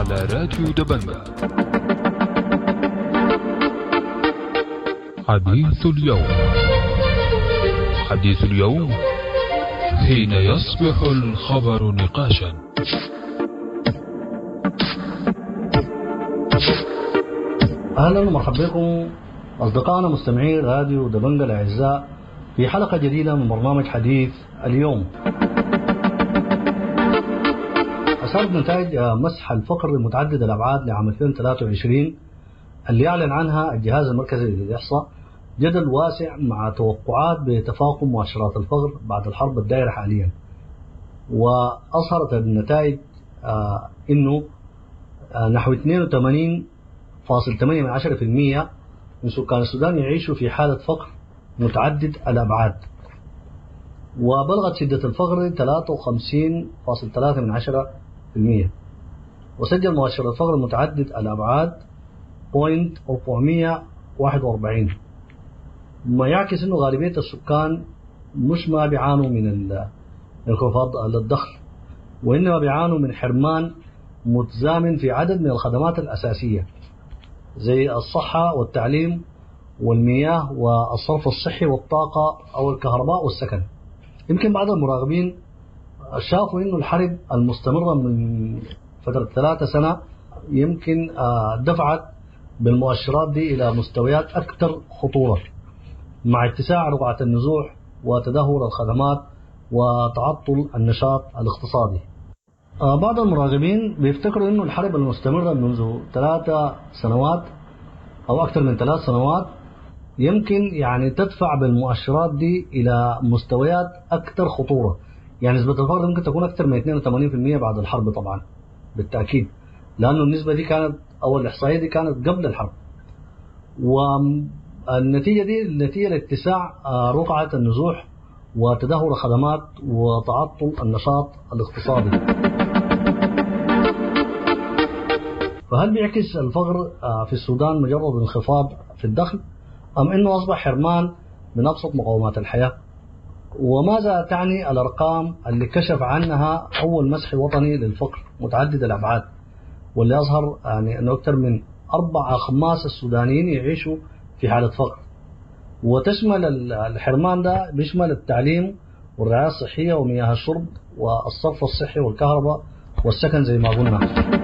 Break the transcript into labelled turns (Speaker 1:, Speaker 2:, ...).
Speaker 1: على راديو دبنجة. حديث اليوم. حديث اليوم حين يصبح الخبر نقاشا.
Speaker 2: أهلا ومرحبا بكم أصدقائنا مستمعي راديو دبنجة الأعزاء في حلقة جديدة من برنامج حديث اليوم. أثارت نتائج مسح الفقر المتعدد الأبعاد لعام 2023 اللي أعلن عنها الجهاز المركزي للإحصاء جدل واسع مع توقعات بتفاقم مؤشرات الفقر بعد الحرب الدائرة حاليا، وأظهرت النتائج أنه نحو 82.8% من سكان السودان يعيشوا في حالة فقر متعدد الأبعاد، وبلغت شدة الفقر 53.3%، وسجل مؤشر الفقر المتعدد الأبعاد 441، ما يعكس أنه غالبية السكان مش ما بيعانوا من انخفاض الدخل، وإنما بيعانوا من حرمان متزامن في عدد من الخدمات الأساسية زي الصحة والتعليم والمياه والصرف الصحي والطاقة أو الكهرباء والسكن. يمكن بعض المراقبين شافوا إنه الحرب المستمرة من فترة 3 سنة يمكن دفعت بالمؤشرات دي إلى مستويات أكثر خطورة، مع اتساع رقعة النزوح وتدهور الخدمات وتعطل النشاط الاقتصادي. بعض المراقبين بيفتكروا إنه الحرب المستمرة منذ 3 سنوات أو أكثر من 3 سنوات يمكن يعني تدفع بالمؤشرات دي إلى مستويات أكثر خطورة، يعني نسبة الفقر ممكن تكون أكثر من 82% بعد الحرب طبعا بالتأكيد، لأنه النسبة دي كانت أو الإحصائية دي كانت قبل الحرب، والنتيجة دي نتيجة لاتساع رقعة النزوح وتدهور الخدمات وتعطل النشاط الاقتصادي. فهل بيعكس الفقر في السودان مجرد انخفاض في الدخل أم أنه أصبح حرمان من أبسط مقومات الحياة؟ وماذا تعني الأرقام اللي كشف عنها أول مسح وطني للفقر متعدد الأبعاد، واللي أظهر يعني أنه أكثر من 4/5 السودانيين يعيشوا في حالة فقر، وتشمل الحرمان ده بيشمل التعليم والرعاية الصحية ومياه الشرب والصرف الصحي والكهرباء والسكن زي ما قلنا.